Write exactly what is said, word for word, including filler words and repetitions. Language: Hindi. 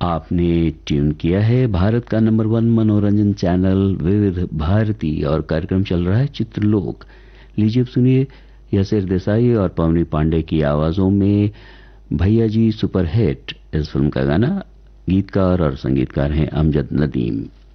आपने ट्यून किया है भारत का नंबर वन मनोरंजन चैनल विविध भारती और कार्यक्रम चल रहा है चित्रलोक। लीजिए अब सुनिए यशेर देसाई और पवनी पांडे की आवाजों में भैया जी सुपरहिट इस फिल्म का गाना। गीतकार और संगीतकार हैं अमजद नदीम।